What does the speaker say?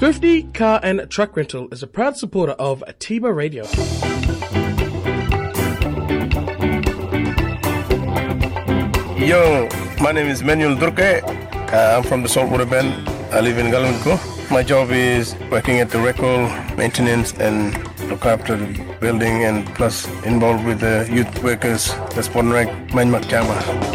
Thrifty Car and Truck Rental is a proud supporter of Atiba Radio. Yo, my name is Manuel Durke. I'm from the Saltwater Bend. I live in Galanko. My job is working at the record, maintenance, and look after the building, and plus involved with the youth workers, the Sporting Rag, Manmat Jama.